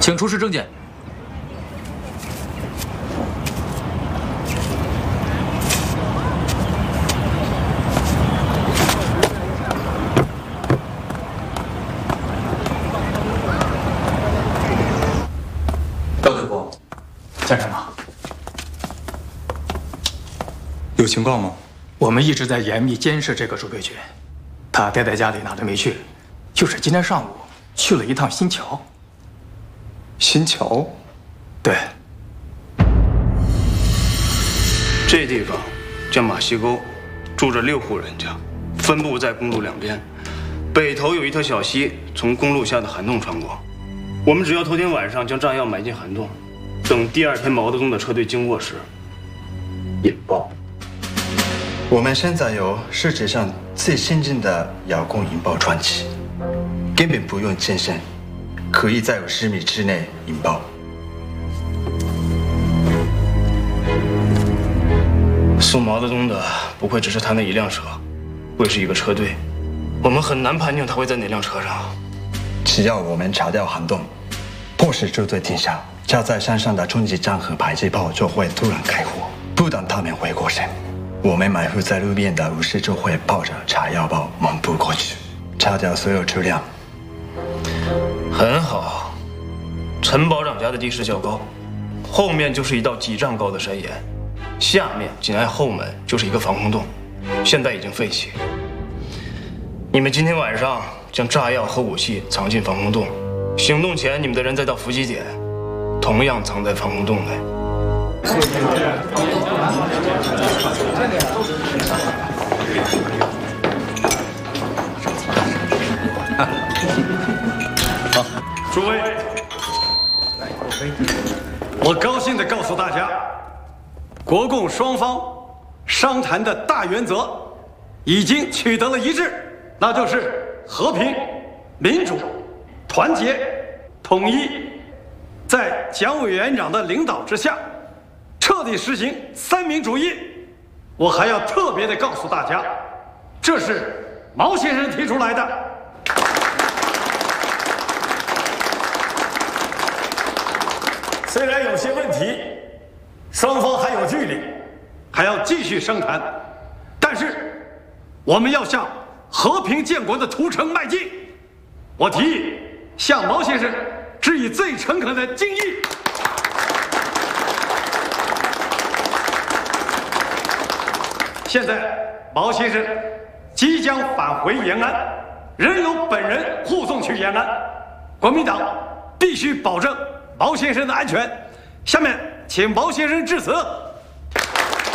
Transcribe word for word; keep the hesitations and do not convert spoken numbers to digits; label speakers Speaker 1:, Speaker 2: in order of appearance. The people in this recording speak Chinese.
Speaker 1: 请出示证件。赵队部，
Speaker 2: 先生吗？
Speaker 3: 有情况吗？
Speaker 2: 我们一直在严密监视这个朱贵军，他待在家里哪都没去，就是今天上午去了一趟新桥。
Speaker 3: 新桥？
Speaker 2: 对。
Speaker 4: 这地方叫马溪沟，住着六户人家，分布在公路两边。北头有一条小溪，从公路下的涵洞穿过。我们只要头天晚上将炸药埋进涵洞，等第二天毛泽东的车队经过时，引爆。
Speaker 5: 我们现在有世界上最先进的遥控引爆传器，根本不用健身，可以在十米之内引爆。
Speaker 4: 送毛泽东的不会只是他那一辆车，会是一个车队。我们很难判定他会在哪辆车上。
Speaker 5: 只要我们查掉涵洞，迫使车队停下，架在山上的冲击弹和迫击炮就会突然开火，不等他们回过神，我们埋伏在路边的武士就会抱着炸药包猛扑过去，炸掉所有车辆。
Speaker 4: 很好，陈保长家的地势较高，后面就是一道几丈高的山岩，下面紧挨后门就是一个防空洞，现在已经废弃。你们今天晚上将炸药和武器藏进防空洞，行动前你们的人再到伏击点，同样藏在防空洞内。
Speaker 6: 好，诸位，我高兴地告诉大家，国共双方商谈的大原则已经取得了一致，那就是和平、民主、团结、统一，在蒋委员长的领导之下，彻底实行三民主义。我还要特别的告诉大家，这是毛先生提出来的。虽然有些问题，双方还有距离，还要继续商谈，但是我们要向和平建国的途程迈进。我提议向毛先生致以最诚恳的敬意。现在毛先生即将返回延安，仍由本人护送去延安。国民党必须保证毛先生的安全。下面请毛先生致辞。